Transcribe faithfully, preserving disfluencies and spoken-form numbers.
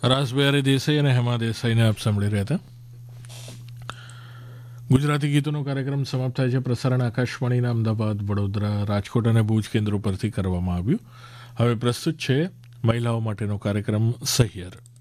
રાસબિહારી દેસાઈ અને હેમા દેસાઈને આપ સાંભળી રહ્યા હતા. ગુજરાતી ગીતોનો કાર્યક્રમ સમાપ્ત થાય છે. પ્રસારણ આકાશવાણીના અમદાવાદ, વડોદરા, રાજકોટ અને ભુજ કેન્દ્રો પરથી કરવામાં આવ્યું. હવે પ્રસ્તુત છે મહિલાઓ માટેનો કાર્યક્રમ સહિયર.